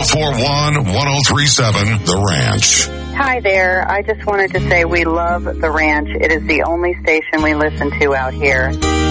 1041-1037 The Ranch. Hi there. I just wanted to say we love The Ranch. It is the only station we listen to out here.